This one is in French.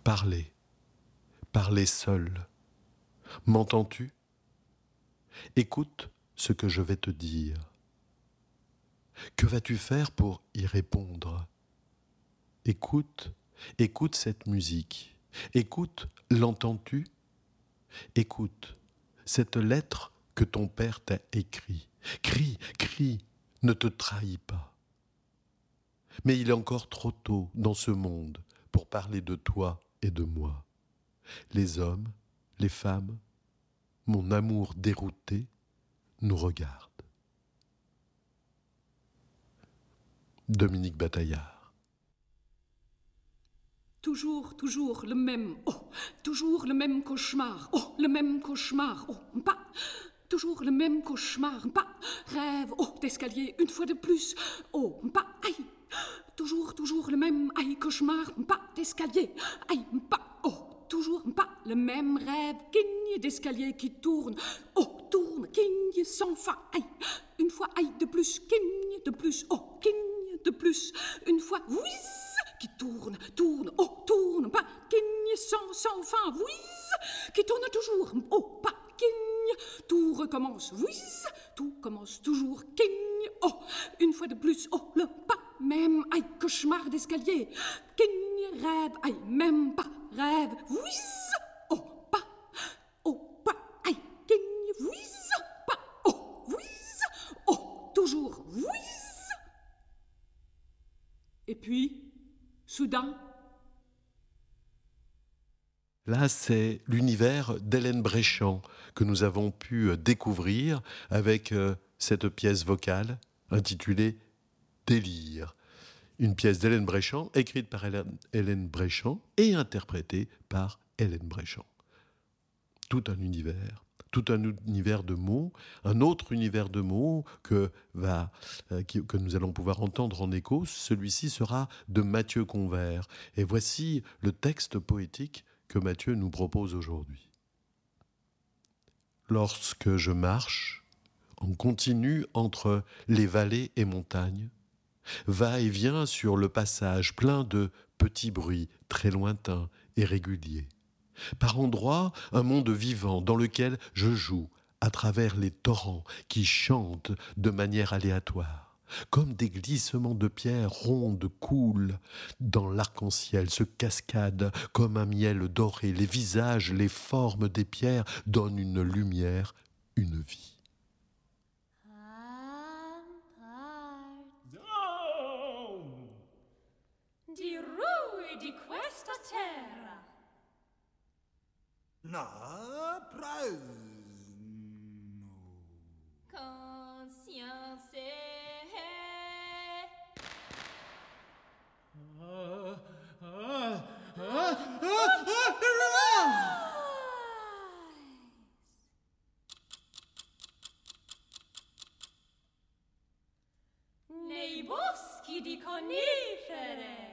Parler. Parler seul. M'entends-tu ? Écoute ce que je vais te dire. Que vas-tu faire pour y répondre ? Écoute, écoute cette musique. Écoute, l'entends-tu ? Écoute cette lettre que ton père t'a écrite. Crie, crie, ne te trahis pas. Mais il est encore trop tôt dans ce monde pour parler de toi et de moi. Les hommes, les femmes, mon amour dérouté nous regardent. Dominique Bataillard. Toujours le même, toujours le même cauchemar, le même cauchemar, pas. Toujours le même cauchemar, pas. Rêve, d'escalier, une fois de plus, pas, aïe. Toujours le même, aïe, cauchemar, pas, d'escalier, aïe, pas, toujours pas, le même rêve, quigne d'escalier qui tourne, tourne, quigne sans fin, aïe. Une fois, aïe, de plus, quigne de plus, quigne de plus, une fois, whiz, qui tourne, tourne, pas, quigne sans fin, whiz, qui tourne toujours, pas, quigne, tout recommence, whiz, tout commence toujours, quigne, une fois de plus, le pas, même, aïe, cauchemar d'escalier, quigne, rêve, aïe, même pas, rêve, whiz, pas, aïe, quigne, whiz, pas, whiz, toujours, whiz. Et puis, soudain, là, c'est l'univers d'Hélène Bréchamp que nous avons pu découvrir avec cette pièce vocale intitulée Délire. Une pièce d'Hélène Bréchamp, écrite par Hélène Bréchamp et interprétée par Hélène Bréchamp. Tout un univers de mots, un autre univers de mots que nous allons pouvoir entendre en écho. Celui-ci sera de Mathieu Convert. Et voici le texte poétique que Mathieu nous propose aujourd'hui. Lorsque je marche en continu entre les vallées et montagnes, va et vient sur le passage plein de petits bruits très lointains et réguliers. Par endroits, un monde vivant dans lequel je joue à travers les torrents qui chantent de manière aléatoire. Comme des glissements de pierres rondes coulent dans l'arc-en-ciel, se cascadent comme un miel doré. Les visages, les formes des pierres donnent une lumière, une vie. Di rui di questa terra. No, prego. Conscience. Nei boschi di conifere.